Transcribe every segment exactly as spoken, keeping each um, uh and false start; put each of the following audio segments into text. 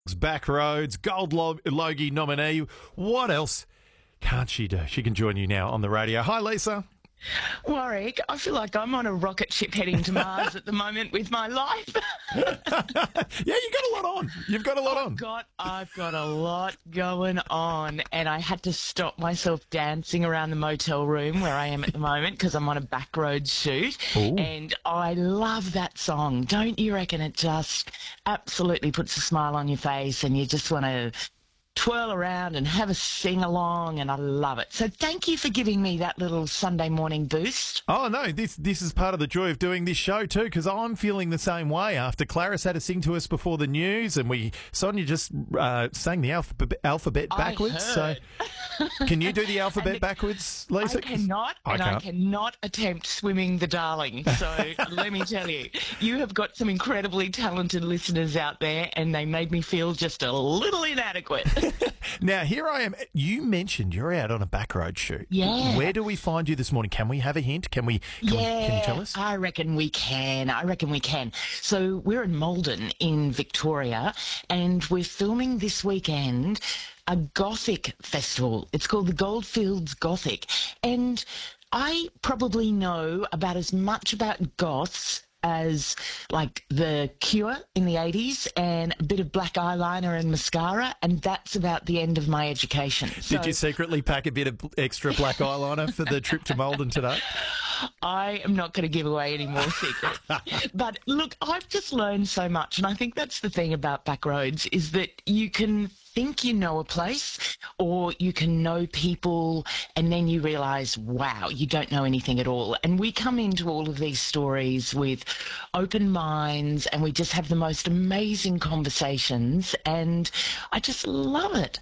Back Roads, Gold Lo- Logie nominee. What else can't she do? She can join you now on the radio. Hi, Lisa. Warwick, I feel like I'm on a rocket ship heading to Mars at the moment with my life. Yeah, you got a lot on. You've got a lot I've on. Got, I've got a lot going on, and I had to stop myself dancing around the motel room where I am at the moment because I'm on a backroad shoot. Ooh. And I love that song. Don't you reckon it just absolutely puts a smile on your face and you just want to twirl around and have a sing along, and I love it. So thank you for giving me that little Sunday morning boost. Oh, no, this this is part of the joy of doing this show too, because I'm feeling the same way after Clarice had to sing to us before the news, and we Sonia just uh, sang the alphabet, alphabet backwards. I heard. So can you do the alphabet the, backwards, Lisa? I cannot, I and can't. I cannot attempt swimming the Darling. So let me tell you, you have got some incredibly talented listeners out there, and they made me feel just a little inadequate. Now, here I am. You mentioned you're out on a backroad shoot. Yeah. Where do we find you this morning? Can we have a hint? Can we? Can, yeah, we, can you tell us? I reckon we can. I reckon we can. So we're in Malden in Victoria, and we're filming this weekend a Gothic festival. It's called the Goldfields Gothic, and I probably know about as much about goths as like The Cure in the eighties and a bit of black eyeliner and mascara, and that's about the end of my education. So, Did you secretly pack a bit of extra black eyeliner for the trip to Malden today? I am not going to give away any more secrets. But look, I've just learned so much, and I think that's the thing about Backroads is that you can think you know a place, or you can know people and then you realise, wow, you don't know anything at all. And we come into all of these stories with open minds, and we just have the most amazing conversations, and I just love it.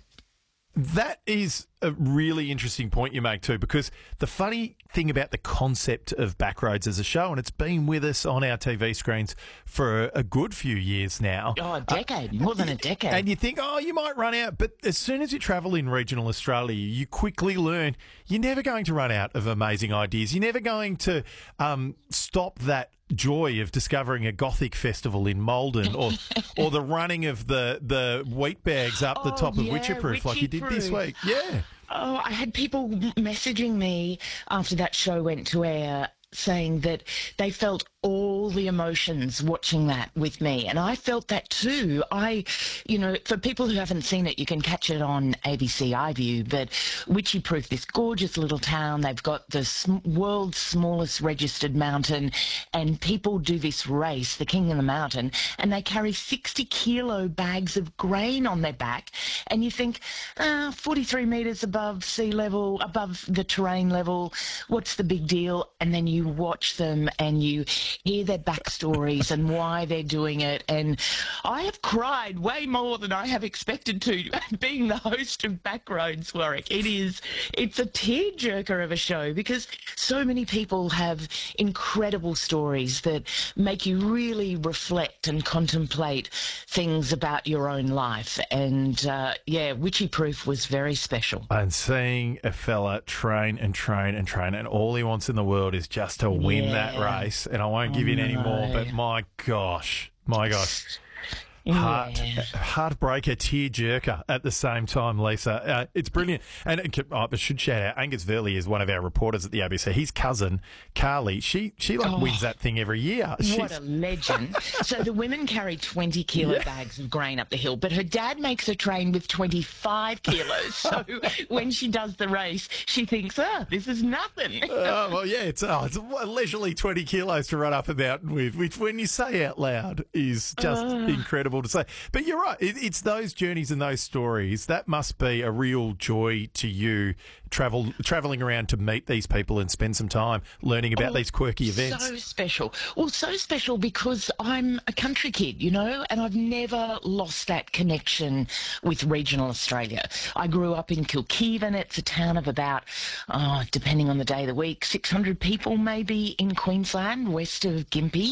That is a really interesting point you make too, because the funny thing about the concept of Backroads as a show, and it's been with us on our T V screens for a good few years now. Oh, a decade, uh, more than a decade. And you think, oh, you might run out, but as soon as you travel in regional Australia, you quickly learn you're never going to run out of amazing ideas. You're never going to um, stop that joy of discovering a Gothic festival in Malden, or or the running of the, the wheat bags up the oh, top of yeah, Witcherproof like you did this week. Yeah. Oh, I had people messaging me after that show went to air saying that they felt all the emotions watching that with me, and I felt that too. I, you know, for people who haven't seen it, you can catch it on A B C iView, but Witchyproof, this gorgeous little town, they've got the sm- world's smallest registered mountain, and people do this race, the King of the Mountain, and they carry sixty kilo bags of grain on their back, and you think, uh, forty-three metres above sea level, above the terrain level, what's the big deal? And then you watch them and you hear their backstories and why they're doing it, and I have cried way more than I have expected to being the host of Backroads, Warwick. It is, it's a tearjerker of a show because so many people have incredible stories that make you really reflect and contemplate things about your own life, and uh, yeah, Witchyproof was very special. And seeing a fella train and train and train, and all he wants in the world is just to win Yeah. that race, and I won't give I in any more, know. but my gosh, my gosh. Heart, Yeah. heartbreaker, tearjerker at the same time, Lisa. Uh, it's brilliant. And it, oh, I should shout out, Angus Verley is one of our reporters at the A B C. His cousin, Carly, she she like Oh. wins that thing every year. What She's- a legend. So the women carry twenty kilo Yeah. bags of grain up the hill, but her dad makes her train with twenty-five kilos. So when she does the race, she thinks, oh, this is nothing. Oh, well, yeah, it's, oh, it's a leisurely twenty kilos to run up a mountain with, which when you say out loud is just Uh. incredible to say. But you're right. It, it's those journeys and those stories. That must be a real joy to you, travel traveling around to meet these people and spend some time learning about Oh, these quirky events. So special. Well, so special because I'm a country kid, you know, and I've never lost that connection with regional Australia. I grew up in Kilkevin. It's a town of about, oh, depending on the day of the week, six hundred people maybe in Queensland, west of Gympie.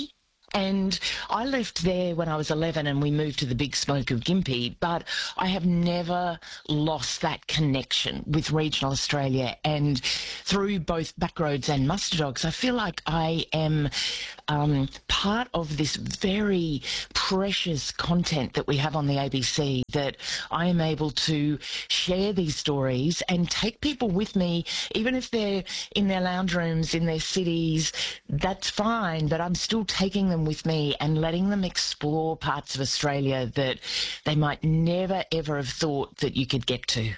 And I left there when I was eleven and we moved to the big smoke of Gympie, but I have never lost that connection with regional Australia. And through both Backroads and Muster Dogs, I feel like I am um, part of this very precious content that we have on the A B C, that I am able to share these stories and take people with me, even if they're in their lounge rooms, in their cities, that's fine, but I'm still taking them with me and letting them explore parts of Australia that they might never, ever have thought that you could get to.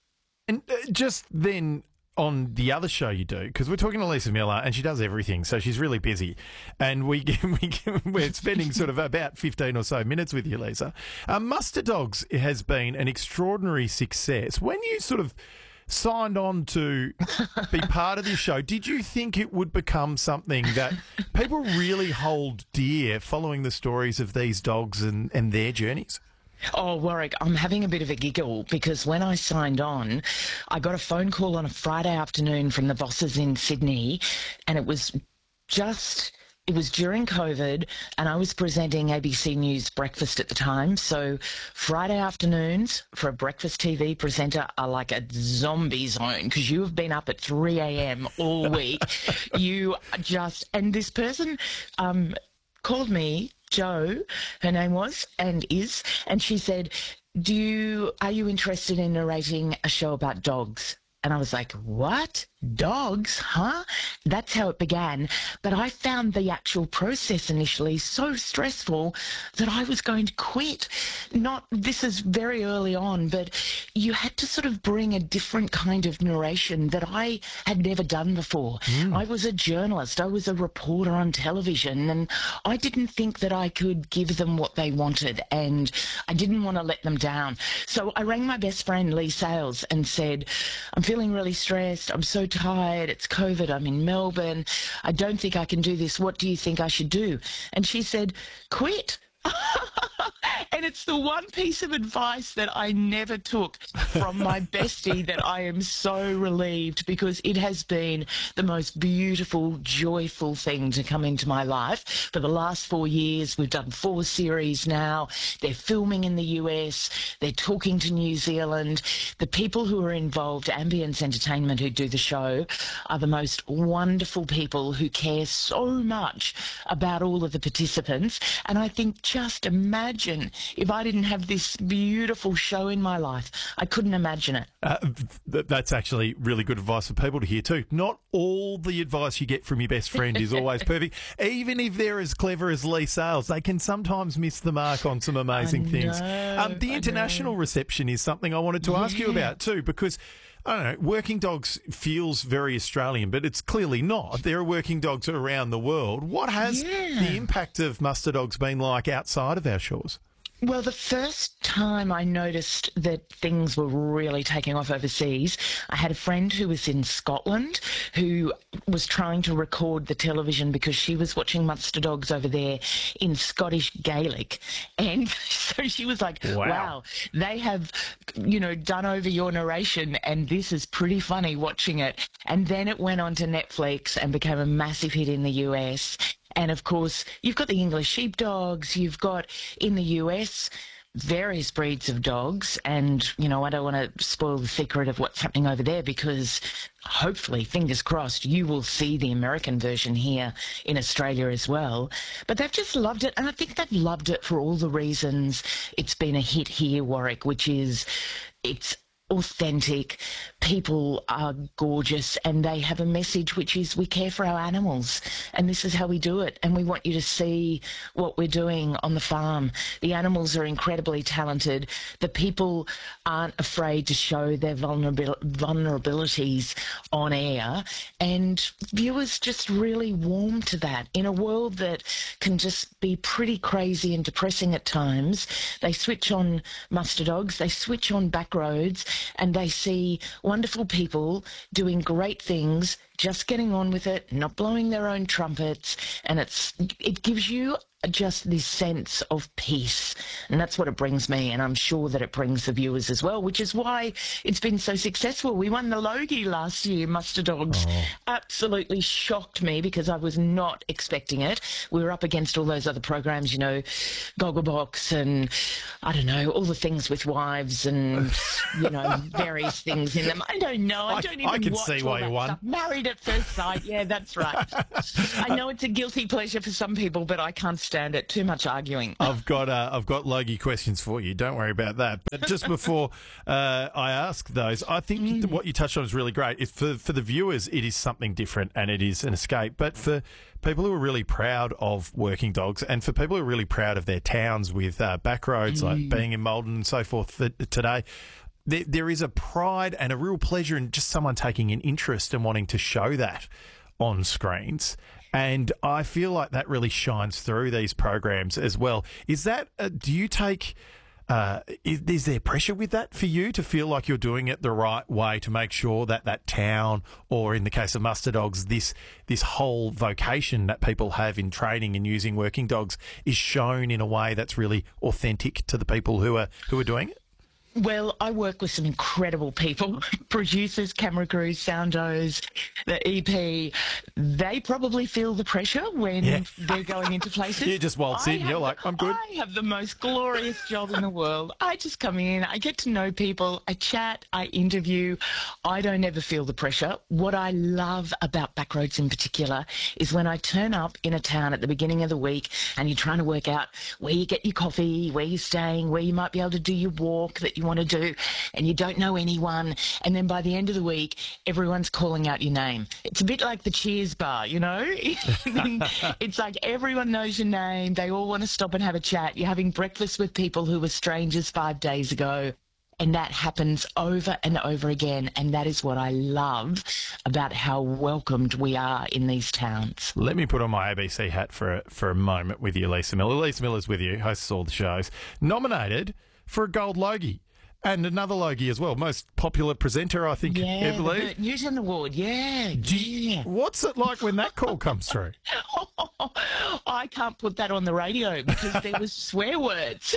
And uh, just then on the other show you do, because we're talking to Lisa Miller and she does everything, so she's really busy. And we, we, we're spending sort of about fifteen or so minutes with you, Lisa. Um, Muster Dogs has been an extraordinary success. When you sort of signed on to be part of this show, did you think it would become something that people really hold dear, following the stories of these dogs and, and their journeys? Oh, Warwick, I'm having a bit of a giggle because when I signed on, I got a phone call on a Friday afternoon from the bosses in Sydney, and it was just... It was during COVID, and I was presenting A B C News Breakfast at the time. So Friday afternoons for a breakfast T V presenter are like a zombie zone because you have been up at three a.m. all week. You just, and this person um, called me, Jo, her name was and is, and she said, "Do you, are you interested in narrating a show about dogs?" And I was like, what? Dogs, huh? That's how it began. But I found the actual process initially so stressful that I was going to quit. Not, this is very early on, but you had to sort of bring a different kind of narration that I had never done before. Mm. I was a journalist. I was a reporter on television, and I didn't think that I could give them what they wanted, and I didn't want to let them down. So I rang my best friend, Lee Sales, and said, I'm feeling really stressed. I'm so tired. It's COVID. I'm in Melbourne. I don't think I can do this. What do you think I should do? And she said, quit. And it's the one piece of advice that I never took from my bestie that I am so relieved, because it has been the most beautiful, joyful thing to come into my life. For the last four years, we've done four series now. They're filming in the U S. They're talking to New Zealand. The people who are involved, Ambience Entertainment, who do the show, are the most wonderful people who care so much about all of the participants. And I think, just imagine if I didn't have this beautiful show in my life. I couldn't imagine it. Uh, th- that's actually really good advice for people to hear too. Not all the advice you get from your best friend is always perfect. Even if they're as clever as Lee Sales, they can sometimes miss the mark on some amazing I things. know, Um, the I international know. reception is something I wanted to ask Yeah. you about too, because I don't know, Working Dogs feels very Australian, but it's clearly not. There are working dogs around the world. What has Yeah. the impact of Muster Dogs been like outside of our shores? Well, the first time I noticed that things were really taking off overseas, I had a friend who was in Scotland who was trying to record the television because she was watching Muster Dogs over there in Scottish Gaelic. And so she was like, Wow. wow, they have, you know, done over your narration, and this is pretty funny watching it. And then it went on to Netflix and became a massive hit in the U S. And, of course, you've got the English sheepdogs, you've got, in the U S, various breeds of dogs. And, you know, I don't want to spoil the secret of what's happening over there, because hopefully, fingers crossed, you will see the American version here in Australia as well. But they've just loved it. And I think they've loved it for all the reasons it's been a hit here, Warwick, which is it's authentic, people are gorgeous, and they have a message which is we care for our animals, and this is how we do it, and we want you to see what we're doing on the farm. The animals are incredibly talented. The people aren't afraid to show their vulnerabil- vulnerabilities on air, and viewers just really warm to that. In a world that can just be pretty crazy and depressing at times, they switch on Muster Dogs, they switch on Backroads, and they see wonderful people doing great things, just getting on with it, not blowing their own trumpets, and it's it gives you just this sense of peace. And that's what it brings me, and I'm sure that it brings the viewers as well, which is why it's been so successful. We won the Logie last year, Muster Dogs. Oh. Absolutely shocked me because I was not expecting it. We were up against all those other programs, you know, Gogglebox and, I don't know, all the things with wives and, you know, various things in them. I don't know. I, I don't even I can watch see all why that you won. Stuff. Married at first sight. Yeah, that's right. I know it's a guilty pleasure for some people, but I can't stand it. Too much arguing. I've got uh, I've got Logie questions for you. Don't worry about that. But just before uh, I ask those, I think mm. what you touched on is really great. If for for the viewers, it is something different and it is an escape. But for people who are really proud of working dogs, and for people who are really proud of their towns with uh, backroads, mm. like being in Maldon and so forth for today. There, there is a pride and a real pleasure in just someone taking an interest and wanting to show that on screens. And I feel like that really shines through these programs as well. Is that, uh, do you take, uh, is, is there pressure with that for you to feel like you're doing it the right way to make sure that that town, or in the case of Muster Dogs, this, this whole vocation that people have in training and using working dogs is shown in a way that's really authentic to the people who are, who are doing it? Well, I work with some incredible people, producers, camera crews, soundos, the E P. They probably feel the pressure when yeah. they're going into places. You just waltz in, you're like, I'm good. I have the most glorious job in the world. I just come in, I get to know people, I chat, I interview. I don't ever feel the pressure. What I love about Backroads in particular is when I turn up in a town at the beginning of the week and you're trying to work out where you get your coffee, where you're staying, where you might be able to do your walk that you want to do, and you don't know anyone, and then by the end of the week everyone's calling out your name. It's a bit like the Cheers bar, you know. It's like everyone knows your name, they all want to stop and have a chat. You're having breakfast with people who were strangers five days ago, and that happens over and over again, and that is what I love about how welcomed we are in these towns. Let me put on my A B C hat for a, for a moment with you, Lisa Miller. Lisa Miller's with you, hosts all the shows, nominated for a Gold Logie. And another Logie as well. Most popular presenter, I think, yeah, I believe. The Newton Award, yeah. yeah. What's it like when that call comes through? Oh, I can't put that on the radio because there was swear words.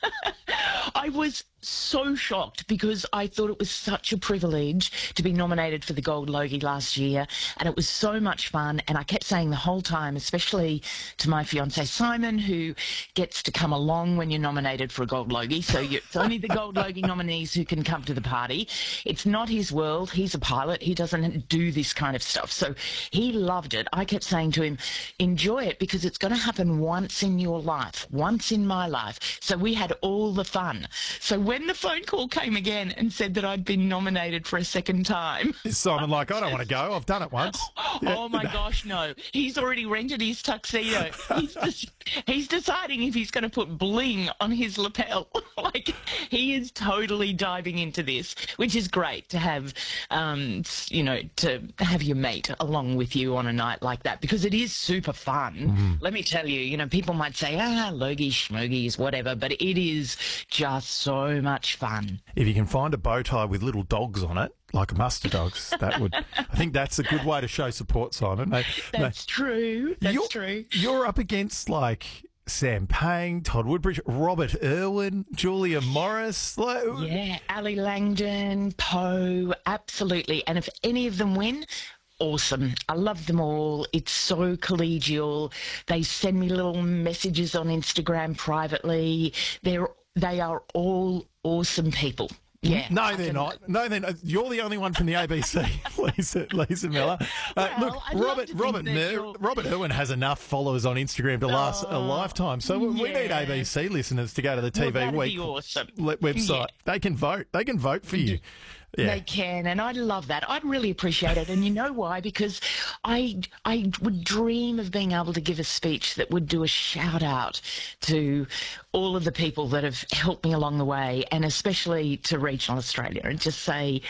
I was so shocked because I thought it was such a privilege to be nominated for the Gold Logie last year, and it was so much fun. And I kept saying the whole time, especially to my fiancé Simon, who gets to come along when you're nominated for a Gold Logie. So you, it's only the Gold Logie nominees who can come to the party. It's not his world. He's a pilot. He doesn't do this kind of stuff. So he loved it. I kept saying to him, enjoy it because it's going to happen once in your life, once in my life. So we had all the fun. So when the phone call came again and said that I'd been nominated for a second time. Is Simon like, I don't want to go, I've done it once? Yeah. Oh my gosh, no. He's already rented his tuxedo. He's just, he's deciding if he's going to put bling on his lapel. Like, he is totally diving into this, which is great to have, um, you know, to have your mate along with you on a night like that, because it is super fun. Mm. Let me tell you, you know, people might say, ah, Logie, schmogies, whatever, but it is just so much fun. If you can find a bow tie with little dogs on it, like a Muster Dogs, that would, I think that's a good way to show support, Simon. They, that's they, true. That's you're, true. You're up against, like, Sam Payne, Todd Woodbridge, Robert Irwin, Julia Morris. Like, yeah, Ali Langdon, Poe, absolutely. And if any of them win, awesome. I love them all. It's so collegial. They send me little messages on Instagram privately. They're They are all awesome people. Yeah. No, they're not. No, they're not. You're the only one from the A B C, Lisa, Lisa Miller. Uh, well, look, I'd Robert Robert Mer- Robert Irwin has enough followers on Instagram to last oh, a lifetime. So yeah. we need A B C listeners to go to the T V well, that'd Week be awesome. website. Yeah. They can vote. They can vote for you. Yeah. They can, and I love that. I'd really appreciate it, and you know why? Because I I would dream of being able to give a speech that would do a shout out to all of the people that have helped me along the way, and especially to regional Australia, and just say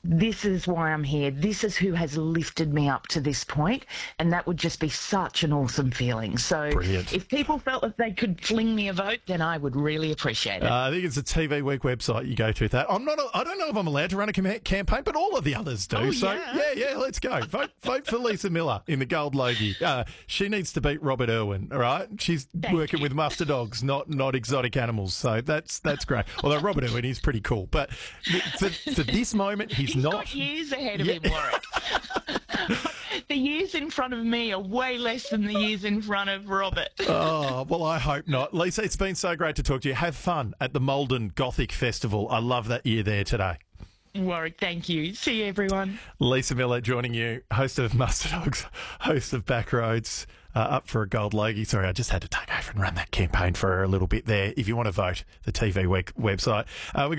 this is why I'm here. This is who has lifted me up to this point, and that would just be such an awesome feeling. So Brilliant. If people felt that they could fling me a vote, then I would really appreciate it. Uh, I think it's the T V Week website you go to. That I'm not. A, I don't know if I'm allowed to run a cam- campaign, but all of the others do. Oh, so yeah. yeah, yeah, let's go. Vote, vote for Lisa Miller in the Gold Logie. Uh, she needs to beat Robert Irwin. All right, she's Thank working you. with muster dogs, not not exotic animals. So that's that's great. Although Robert Irwin is pretty cool, but for, for this moment, he's, He's not. got years ahead of Yeah. him, Warwick. The years in front of me are way less than the years in front of Robert. Oh, well, I hope not. Lisa, it's been so great to talk to you. Have fun at the Malden Gothic Festival. I love that you're there today. Warwick, thank you. See you, everyone. Lisa Miller joining you, host of Muster Dogs, host of Backroads, uh, up for a Gold Logie. Sorry, I just had to take over and run that campaign for her a little bit there. If you want to vote, the T V Week website. Uh, we